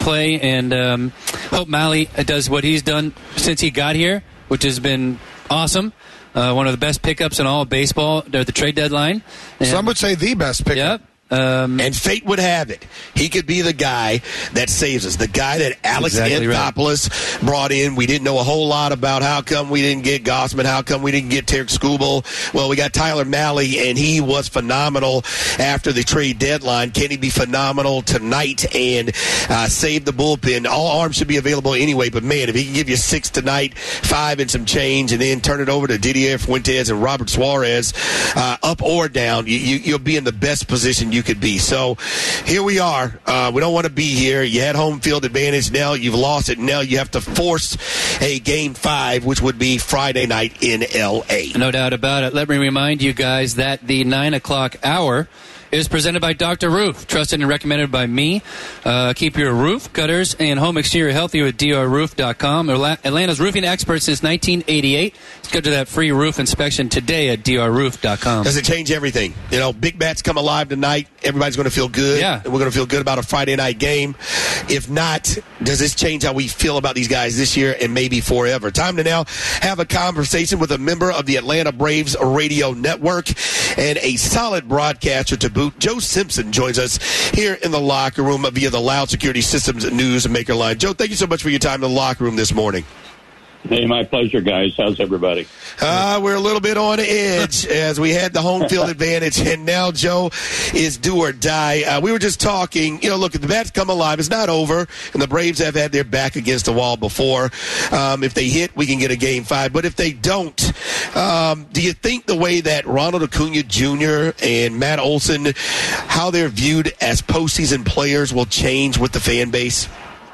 play, and hope Mahle does what he's done since he got here, which has been awesome. One of the best pickups in all of baseball at the trade deadline. And some would say the best pickup. Yep. And fate would have it. He could be the guy that saves us. The guy that Alex Anthopoulos brought in. We didn't know a whole lot about how come we didn't get Gausman, how come we didn't get Tarek Skubal. Well, we got Tyler Mahle, and he was phenomenal after the trade deadline. Can he be phenomenal tonight and save the bullpen? All arms should be available anyway, but, man, if he can give you 6 tonight, 5 and some change, and then turn it over to Didier Fuentes and Robert Suarez, up or down, you'll be in the best position you could be. So here we are. We don't want to be here. You had home field advantage. Now you've lost it. Now you have to force a Game 5, which would be Friday night in L.A. No doubt about it. Let me remind you guys that the 9 o'clock hour is presented by Dr. Roof, trusted and recommended by me. Keep your roof, gutters, and home exterior healthy with drroof.com. Atlanta's roofing expert since 1988. Schedule that free roof inspection today at drroof.com. Does it change everything? You know, Big Bats come alive tonight. Everybody's going to feel good. Yeah. And we're going to feel good about a Friday night game. If not, does this change how we feel about these guys this year and maybe forever? Time to now have a conversation with a member of the Atlanta Braves radio network and a solid broadcaster to boot. Joe Simpson joins us here in the locker room via the Loud Security Systems News Maker line. Joe, thank you so much for your time in the locker room this morning. Hey, my pleasure, guys. How's everybody? We're a little bit on edge as we had the home field advantage, and now Joe is do or die. We were just talking, look, if the bats come alive, it's not over, and the Braves have had their back against the wall before. If they hit, we can get a Game 5. But if they don't, do you think the way that Ronald Acuna Jr. and Matt Olson, how they're viewed as postseason players will change with the fan base?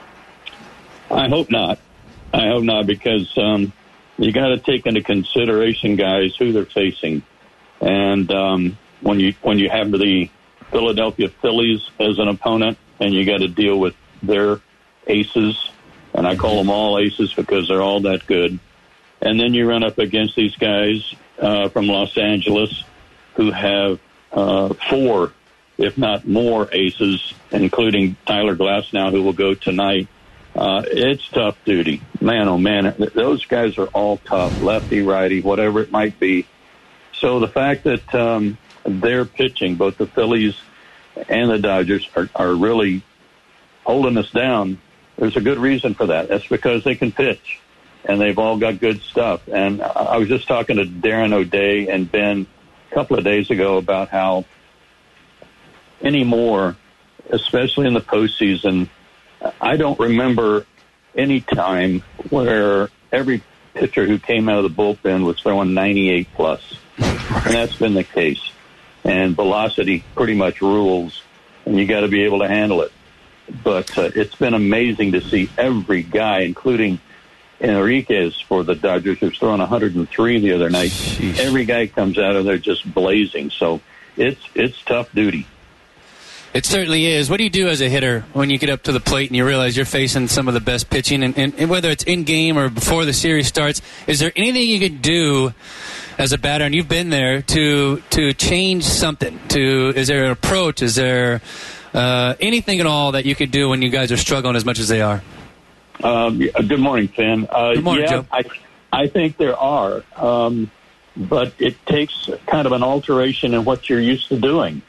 I hope not. Because you got to take into consideration, guys, who they're facing. And when you have the Philadelphia Phillies as an opponent, and you got to deal with their aces, and I call them all aces because they're all that good. And then you run up against these guys from Los Angeles who have 4, if not more, aces, including Tyler Glasnow, who will go tonight. It's tough duty. Man, oh, man, those guys are all tough, lefty, righty, whatever it might be. So the fact that they're pitching, both the Phillies and the Dodgers, are really holding us down, there's a good reason for that. That's because they can pitch, and they've all got good stuff. And I was just talking to Darren O'Day and Ben a couple of days ago about how anymore, especially in the postseason, I don't remember any time where every pitcher who came out of the bullpen was throwing 98 plus. And that's been the case. And velocity pretty much rules, and you got to be able to handle it. But it's been amazing to see every guy, including Enriquez for the Dodgers, who's throwing 103 the other night. Jeez. Every guy comes out of there just blazing. So it's tough duty. It certainly is. What do you do as a hitter when you get up to the plate and you realize you're facing some of the best pitching? And whether it's in-game or before the series starts, is there anything you can do as a batter, and you've been there, to change something? Is there an approach? Is there anything at all that you could do when you guys are struggling as much as they are? Good morning, Finn. Good morning, Joe. I think there are, but it takes kind of an alteration in what you're used to doing.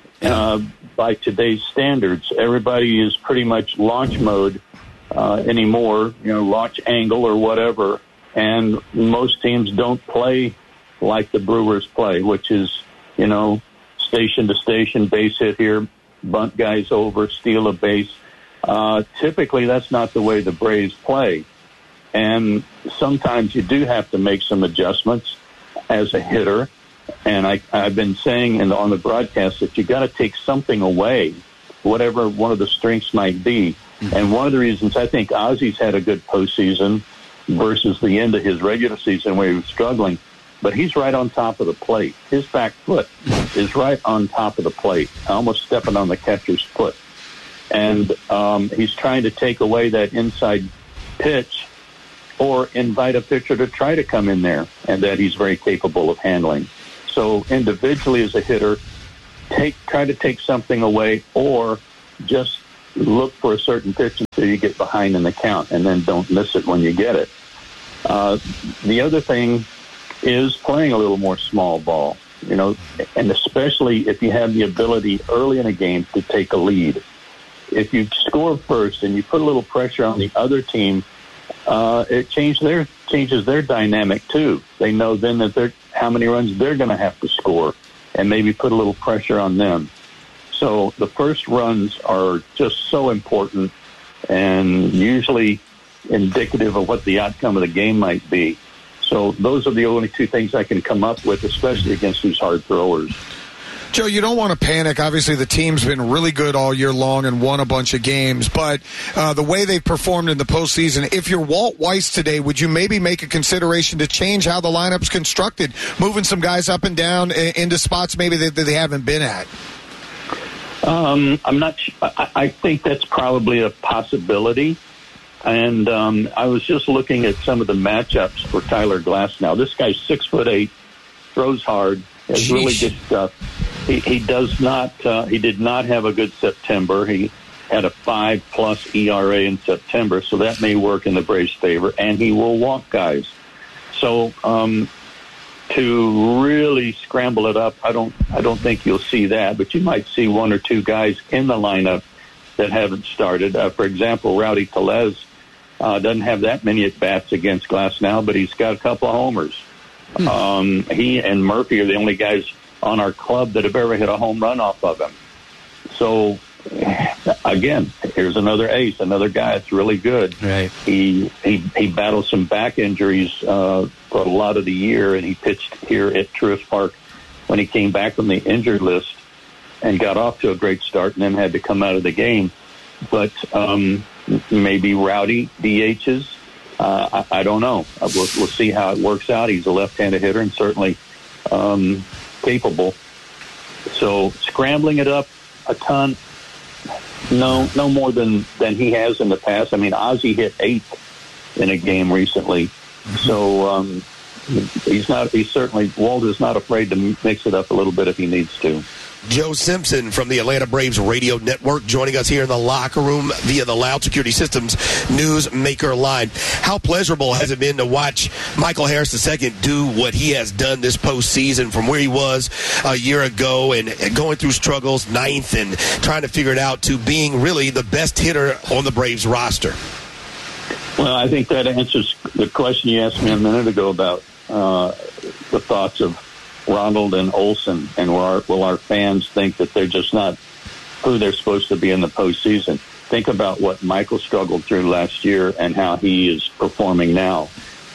By today's standards, everybody is pretty much launch mode anymore, launch angle or whatever, and most teams don't play like the Brewers play, which is, station to station, base hit here, bunt guys over, steal a base. Typically, that's not the way the Braves play, and sometimes you do have to make some adjustments as a hitter. And I've been saying on the broadcast that you got to take something away, whatever one of the strengths might be. Mm-hmm. And one of the reasons I think Ozzy's had a good postseason versus the end of his regular season where he was struggling, but he's right on top of the plate. His back foot is right on top of the plate, almost stepping on the catcher's foot. And he's trying to take away that inside pitch or invite a pitcher to try to come in there, and that he's very capable of handling. So individually as a hitter, try to take something away, or just look for a certain pitch until you get behind in the count, and then don't miss it when you get it. The other thing is playing a little more small ball, and especially if you have the ability early in a game to take a lead. If you score first and you put a little pressure on the other team, it changes their dynamic too. They know then that how many runs they're going to have to score, and maybe put a little pressure on them. So the first runs are just so important and usually indicative of what the outcome of the game might be. So those are the only two things I can come up with, especially against these hard throwers. Joe, you don't want to panic. Obviously, the team's been really good all year long and won a bunch of games. But the way they've performed in the postseason, if you're Walt Weiss today, would you maybe make a consideration to change how the lineup's constructed, moving some guys up and down into spots maybe that they haven't been at? I'm not. I think that's probably a possibility. And I was just looking at some of the matchups for Tyler Glasnow. This guy's 6'8", throws hard, has really good stuff. He does not. He did not have a good September. He had a 5+ ERA in September, so that may work in the Braves' favor. And he will walk guys. So to really scramble it up, I don't think you'll see that. But you might see one or two guys in the lineup that haven't started. For example, Rowdy Tellez doesn't have that many at-bats against Glasnow, but he's got a couple of homers. He and Murphy are the only guys on our club that have ever hit a home run off of him. So, again, here's another ace, another guy that's really good. Right. He battled some back injuries for a lot of the year, and he pitched here at Truist Park when he came back from the injured list and got off to a great start and then had to come out of the game. But maybe Rowdy DHs. I don't know. We'll see how it works out. He's a left-handed hitter and certainly capable. So scrambling it up a ton, no more than he has in the past. I mean, Ozzie hit 8th in a game recently. So Walt is not afraid to mix it up a little bit if he needs to. Joe Simpson from the Atlanta Braves Radio Network joining us here in the locker room via the Loud Security Systems Newsmaker line. How pleasurable has it been to watch Michael Harris II do what he has done this postseason from where he was a year ago and going through struggles, 9th, and trying to figure it out to being really the best hitter on the Braves roster? Well, I think that answers the question you asked me a minute ago about the thoughts of Ronald and Olsen, and will our fans think that they're just not who they're supposed to be in the postseason? Think about what Michael struggled through last year and how he is performing now.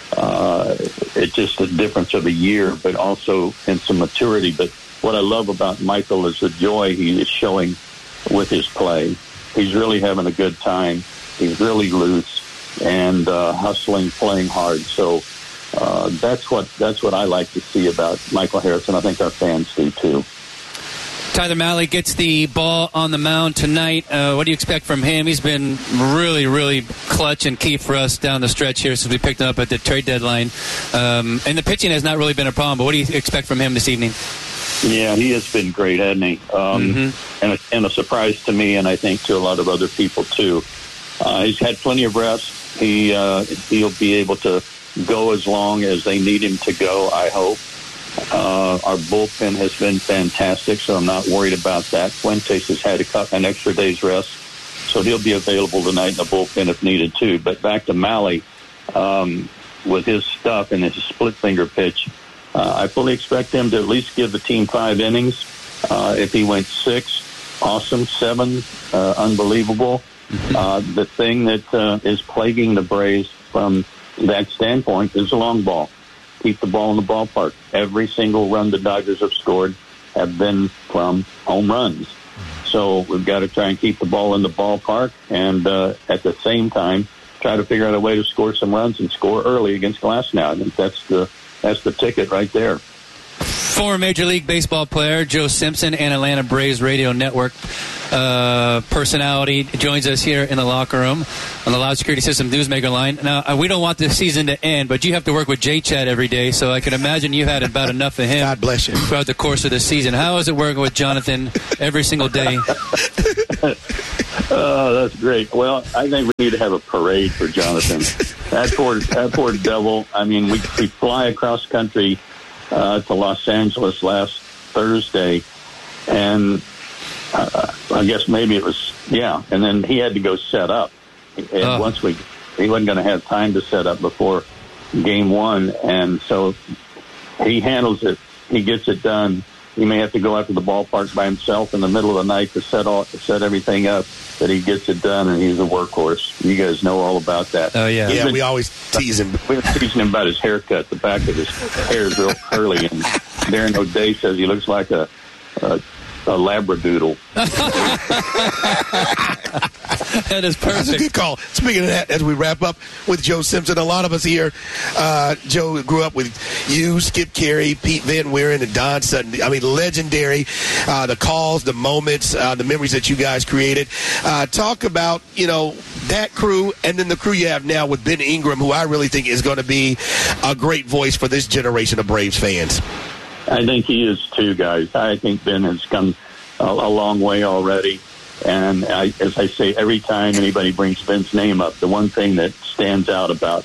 It's just a difference of a year, but also in some maturity. But what I love about Michael is the joy he is showing with his play. He's really having a good time. He's really loose and hustling, playing hard. So that's what I like to see about Michael Harris, and I think our fans do too. Tyler Mahle gets the ball on the mound tonight. What do you expect from him? He's been really, really clutch and key for us down the stretch here since we picked him up at the trade deadline. And the pitching has not really been a problem, but what do you expect from him this evening? Yeah, he has been great, hasn't he? And a surprise to me, and I think to a lot of other people too. He's had plenty of rest. He'll be able to go as long as they need him to go, I hope. Our bullpen has been fantastic, so I'm not worried about that. Fuentes has had an extra day's rest, so he'll be available tonight in the bullpen if needed too. But back to Mahle, with his stuff and his split finger pitch, I fully expect him to at least give the team 5 innings. If he went 6, awesome. 7, unbelievable. The thing that is plaguing the Braves from that standpoint is the long ball. Keep the ball in the ballpark. Every single run the Dodgers have scored have been from home runs. So we've got to try and keep the ball in the ballpark and at the same time try to figure out a way to score some runs and score early against Glasnow. I think that's the ticket right there. Former Major League Baseball player Joe Simpson and Atlanta Braves Radio Network personality joins us here in the locker room on the Loud Security System Newsmaker line. Now, we don't want this season to end, but you have to work with J-Chat every day, so I can imagine you had about enough of him. God bless you. Throughout the course of the season. How is it working with Jonathan every single day? Oh, that's great. Well, I think we need to have a parade for Jonathan. That poor devil. I mean, we fly across country to Los Angeles last Thursday, and I guess maybe it was, and then he had to go set up. And he wasn't going to have time to set up before game one, and so he handles it. He gets it done. He may have to go out to the ballpark by himself in the middle of the night to set everything up, but he gets it done, and he's a workhorse. You guys know all about that. Oh, yeah. Yeah, we always tease him. We're teasing him about his haircut. The back of his hair is real curly, and Darren O'Day says he looks like a labradoodle. That is perfect. That's a good call. Speaking of that, as we wrap up with Joe Simpson, a lot of us here, Joe grew up with you, Skip Carey, Pete Van Wieren, and Don Sutton. I mean, legendary. The calls, the moments, the memories that you guys created. Talk about, that crew and then the crew you have now with Ben Ingram, who I really think is going to be a great voice for this generation of Braves fans. I think he is too, guys. I think Ben has come a long way already. And as I say, every time anybody brings Ben's name up, the one thing that stands out about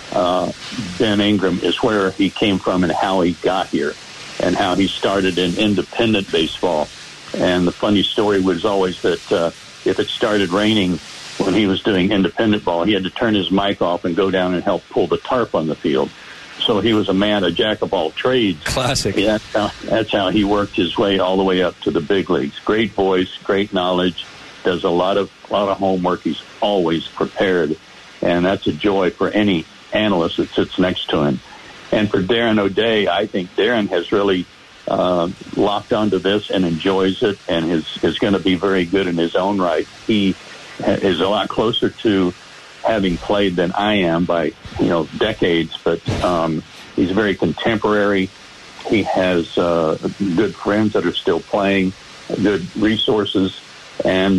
Ben Ingram is where he came from and how he got here and how he started in independent baseball. And the funny story was always that if it started raining when he was doing independent ball, he had to turn his mic off and go down and help pull the tarp on the field. So he was a jack of all trades. Classic. Yeah, that's how he worked his way all the way up to the big leagues. Great voice, great knowledge, does a lot of homework. He's always prepared, and that's a joy for any analyst that sits next to him. And for Darren O'Day, I think Darren has really locked onto this and enjoys it, and is going to be very good in his own right. He is a lot closer to having played than I am by decades, but he's very contemporary. He has good friends that are still playing, good resources, and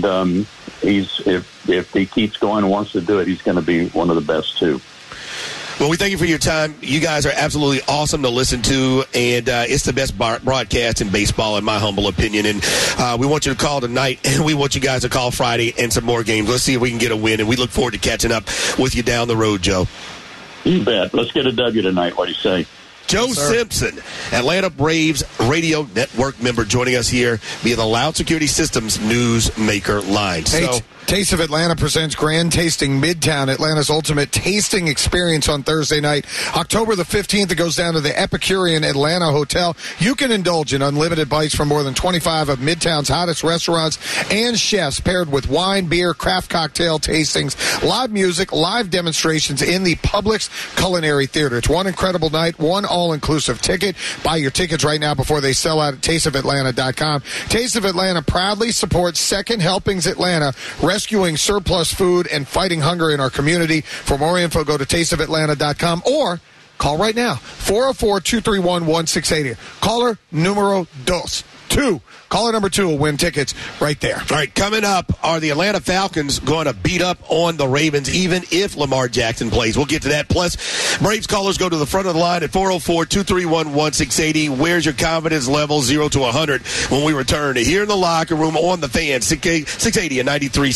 if he keeps going and wants to do it, he's going to be one of the best too. Well, we thank you for your time. You guys are absolutely awesome to listen to, and it's the best broadcast in baseball, in my humble opinion. And we want you to call tonight, and we want you guys to call Friday and some more games. Let's see if we can get a win, and we look forward to catching up with you down the road, Joe. You bet. Let's get a W tonight. What do you say? Joe Simpson, Atlanta Braves Radio Network member, joining us here via the Loud Security Systems Newsmaker line. Hey, Taste of Atlanta presents Grand Tasting Midtown, Atlanta's ultimate tasting experience on Thursday night. October the 15th, it goes down to the Epicurean Atlanta Hotel. You can indulge in unlimited bites from more than 25 of Midtown's hottest restaurants and chefs, paired with wine, beer, craft cocktail tastings, live music, live demonstrations in the Publix Culinary Theater. It's one incredible night, one all-inclusive ticket. Buy your tickets right now before they sell out at tasteofatlanta.com. Taste of Atlanta proudly supports Second Helpings Atlanta, rescuing surplus food and fighting hunger in our community. For more info, go to tasteofatlanta.com or call right now, 404-231-1680. Caller numero 2. Caller number 2 will win tickets right there. All right, coming up, are the Atlanta Falcons going to beat up on the Ravens even if Lamar Jackson plays? We'll get to that. Plus, Braves callers go to the front of the line at 404-231-1680. Where's your confidence level 0 to 100 when we return here in the locker room on the Fan, 680 and 93.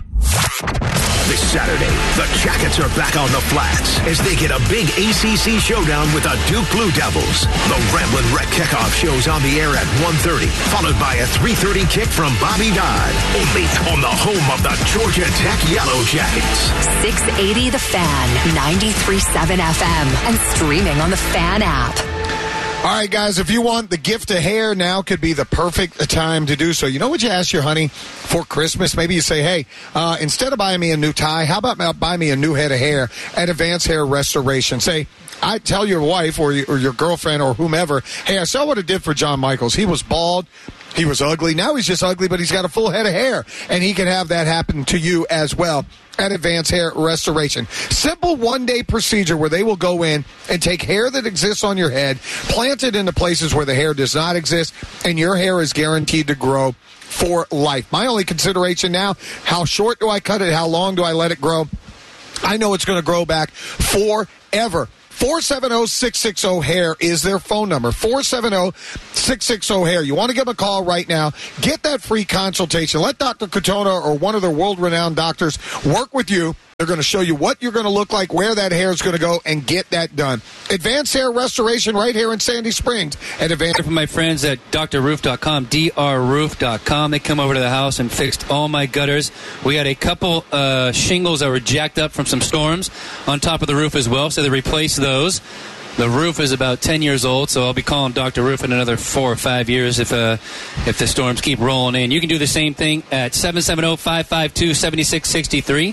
This Saturday, the Jackets are back on the flats as they get a big ACC showdown with the Duke Blue Devils. The Ramblin' Wreck kickoff shows on the air at 1:30, followed by a 3:30 kick from Bobby Dodd. Only on the home of the Georgia Tech Yellow Jackets. 680 The Fan, 93.7 FM, and streaming on the Fan app. All right, guys, if you want the gift of hair, now could be the perfect time to do so. You know what you ask your honey for Christmas? Maybe you say, hey, instead of buying me a new tie, how about buy me a new head of hair at Advanced Hair Restoration? Say, I tell your wife or your girlfriend or whomever, hey, I saw what it did for John Michaels. He was bald. He was ugly. Now he's just ugly, but he's got a full head of hair, and he can have that happen to you as well. at Advanced Hair Restoration. Simple one-day procedure where they will go in and take hair that exists on your head, plant it into places where the hair does not exist, and your hair is guaranteed to grow for life. My only consideration now, how short do I cut it? How long do I let it grow? I know it's going to grow back forever. 470-660-HAIR is their phone number. 470-660-HAIR. You want to give them a call right now. Get that free consultation. Let Dr. Katona or one of their world-renowned doctors work with you. They're going to show you what you're going to look like, where that hair is going to go, and get that done. Advanced Hair Restoration right here in Sandy Springs. At Advanced. From my friends at drroof.com, drroof.com. They come over to the house and fixed all my gutters. We had a couple shingles that were jacked up from some storms on top of the roof as well, so they replaced those. The roof is about 10 years old, so I'll be calling Dr. Roof in another 4 or 5 years if the storms keep rolling in. You can do the same thing at 770-552-7663,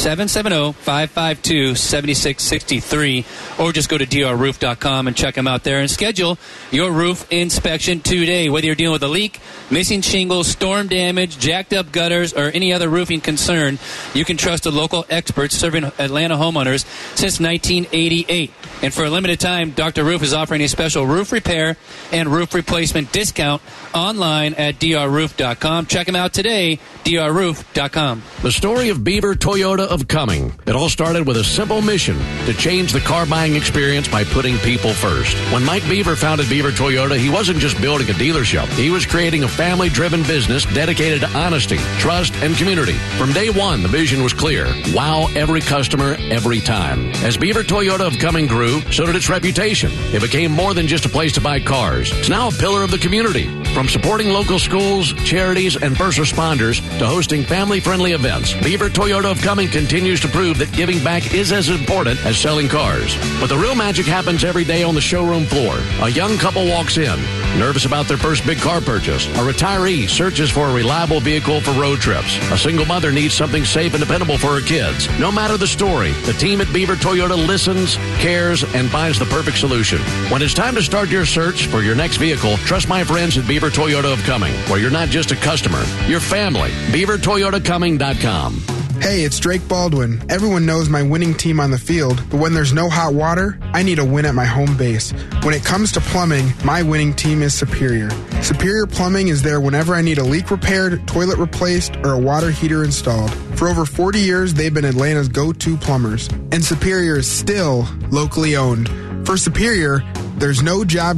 770-552-7663, or just go to drroof.com and check them out there and schedule your roof inspection today. Whether you're dealing with a leak, missing shingles, storm damage, jacked up gutters, or any other roofing concern, you can trust the local experts serving Atlanta homeowners since 1988. And for a limited time, Dr. Roof is offering a special roof repair and roof replacement discount online at drroof.com. Check them out today, drroof.com. The story of Beaver Toyota of Cumming. It all started with a simple mission to change the car buying experience by putting people first. When Mike Beaver founded Beaver Toyota, he wasn't just building a dealership. He was creating a family-driven business dedicated to honesty, trust, and community. From day one, the vision was clear. Wow every customer, every time. As Beaver Toyota of Cumming grew, so did its reputation. It became more than just a place to buy cars. It's now a pillar of the community. From supporting local schools, charities, and first responders to hosting family-friendly events, Beaver Toyota of Cumming continues to prove that giving back is as important as selling cars. But the real magic happens every day on the showroom floor. A young couple walks in, nervous about their first big car purchase. A retiree searches for a reliable vehicle for road trips. A single mother needs something safe and dependable for her kids. No matter the story, the team at Beaver Toyota listens, cares, and finds the perfect solution. When it's time to start your search for your next vehicle, trust my friends at Beaver Toyota of Cumming, where you're not just a customer, you're family. BeaverToyotaCumming.com. Hey, it's Drake Baldwin. Everyone knows my winning team on the field, but when there's no hot water, I need a win at my home base. When it comes to plumbing, my winning team is Superior. Superior Plumbing is there whenever I need a leak repaired, toilet replaced, or a water heater installed. For over 40 years, they've been Atlanta's go-to plumbers. And Superior is still locally owned. For Superior, there's no job